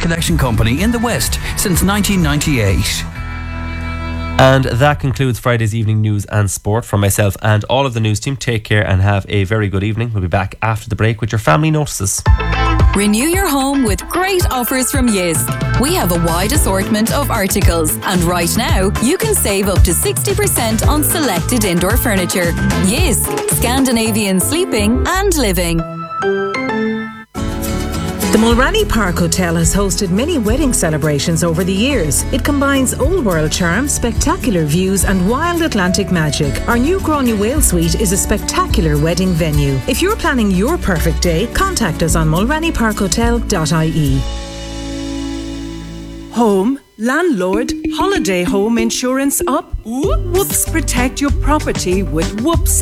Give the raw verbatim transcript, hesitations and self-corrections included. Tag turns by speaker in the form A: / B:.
A: collection company in the West since nineteen ninety-eight.
B: And that concludes Friday's evening news and sport. From myself and all of the news team, take care and have a very good evening. We'll be back after the break with your family notices.
C: Renew your home with great offers from Jysk. We have a wide assortment of articles, and right now you can save up to sixty percent on selected indoor furniture. Jysk, Scandinavian sleeping and living.
D: The Mulranny Park Hotel has hosted many wedding celebrations over the years. It combines old world charm, spectacular views and wild Atlantic magic. Our new Gráinne Whale Suite is a spectacular wedding venue. If you're planning your perfect day, contact us on mulranny park hotel dot I E.
E: Home, landlord, holiday home insurance up? Whoops, protect your property with Whoops